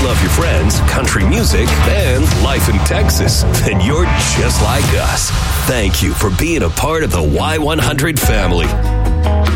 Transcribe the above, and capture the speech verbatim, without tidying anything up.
love your friends, country music, and life in Texas, then you're just like us. Thank you for being a part of the Y one hundred family.